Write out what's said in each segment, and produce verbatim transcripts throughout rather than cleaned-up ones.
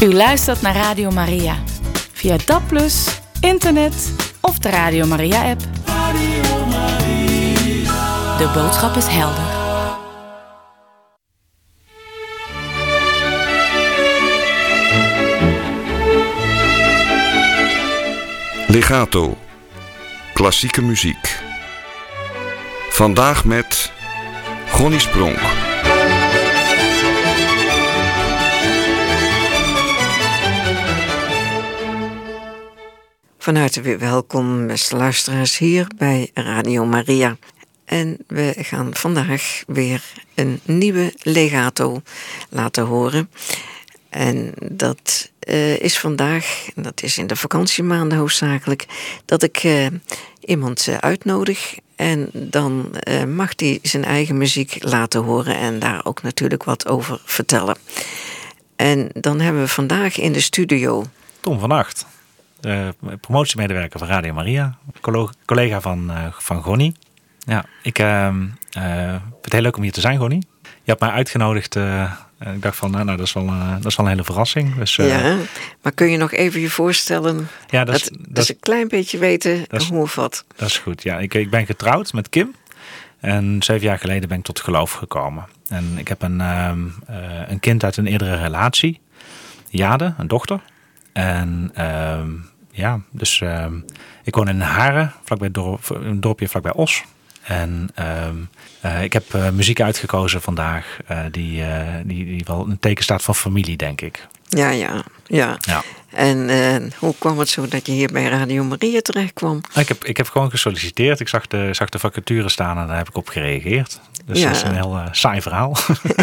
U luistert naar Radio Maria. Via D A B plus, internet of de Radio Maria-app. Radio Maria. De boodschap is helder. Legato. Klassieke muziek. Vandaag met Gonnie Spronk. Van harte weer welkom, beste luisteraars, hier bij Radio Maria. En we gaan vandaag weer een nieuwe legato laten horen. En dat uh, is vandaag, dat is in de vakantiemaanden hoofdzakelijk, dat ik uh, iemand uh, uitnodig. En dan uh, mag hij zijn eigen muziek laten horen en daar ook natuurlijk wat over vertellen. En dan hebben we vandaag in de studio Tom van Acht, uh, promotiemedewerker van Radio Maria, collega van, uh, van Gonnie. Ja, ik uh, uh, vind het heel leuk om hier te zijn, Gonnie. Je hebt mij uitgenodigd. Uh, ik dacht van, nou, nou dat, is wel, uh, dat is wel een hele verrassing. Dus, uh, ja, maar kun je nog even je voorstellen? Ja, dat is, dat, dat, dat is een klein beetje weten dat is, hoe of wat. Dat is goed, ja. Ik, ik ben getrouwd met Kim. En zeven jaar geleden ben ik tot geloof gekomen. En ik heb een, uh, uh, een kind uit een eerdere relatie. Jade, een dochter. En uh, ja, dus uh, ik woon in Haren, vlakbij dorp, een dorpje vlakbij Os. En uh, uh, ik heb uh, muziek uitgekozen vandaag uh, die, uh, die, die wel een teken staat van familie, denk ik. Ja, ja, ja. ja. En uh, hoe kwam het zo dat je hier bij Radio Maria terecht kwam? Ik heb, ik heb gewoon gesolliciteerd. Ik zag de, zag de vacature staan en daar heb ik op gereageerd. Dus ja. Dat is een heel uh, saai verhaal.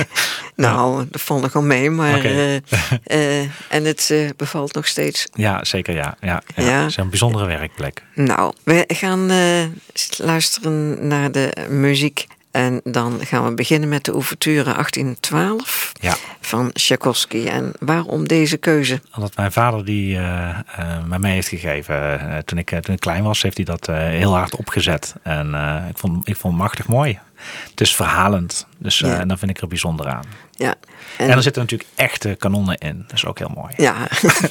nou, ja. Dat valt nog wel mee, maar okay. uh, uh, en het uh, bevalt nog steeds. Ja, zeker ja. ja, ja. ja. Het is een bijzondere werkplek. Nou, we gaan uh, luisteren naar de muziek. En dan gaan we beginnen met de ouverture achttien twaalf ja. van Tchaikovsky. En waarom deze keuze? Omdat mijn vader die uh, uh, mij mee heeft gegeven. Uh, toen, ik, uh, toen ik klein was, heeft hij dat uh, heel hard opgezet. En uh, ik vond, ik vond het machtig mooi. Het is verhalend. Dus uh, ja. en dan vind ik er bijzonder aan. Ja. En, en er zitten natuurlijk echte kanonnen in. Dat is ook heel mooi. Ja,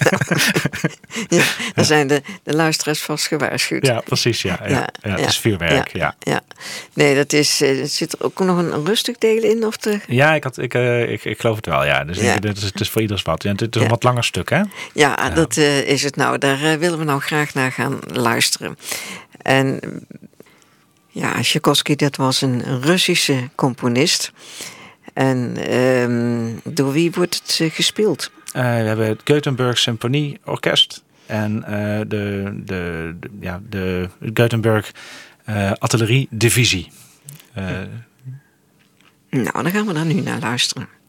ja dan zijn de, de luisteraars vast gewaarschuwd. Ja, precies. Ja, ja, ja, ja het ja, is vuurwerk. Ja, ja. ja. Nee, dat is, uh, zit er ook nog een rustig deel in? Of de... Ja, ik, had, ik, uh, ik, ik geloof het wel. Ja. Dus ja. ik, het, is, het is voor ieders wat. Ja, het is een ja. wat langer stuk, hè? Ja, ja. dat uh, is het nou. Daar uh, willen we nou graag naar gaan luisteren. En ja, Tchaikovsky, dat was een Russische componist. En um, door wie wordt het uh, gespeeld? Uh, we hebben het Gothenburg Symfonieorkest en uh, de, de, de, ja, de Gothenburg uh, Artillerie Divisie. Uh, nou, dan gaan we daar nu naar luisteren.